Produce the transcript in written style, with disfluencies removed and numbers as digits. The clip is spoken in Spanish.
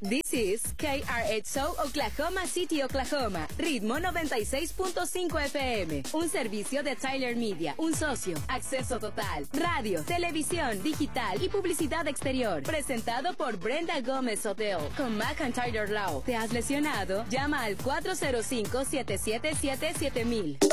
This is KRXO Oklahoma City, Oklahoma. Ritmo 96.5 FM. Un servicio de Tyler Media. Un socio. Acceso total. Radio, televisión, digital y publicidad exterior. Presentado por Brenda Gómez Hotel. Con McIntyre Law. ¿Te has lesionado? Llama al 405-777-7000.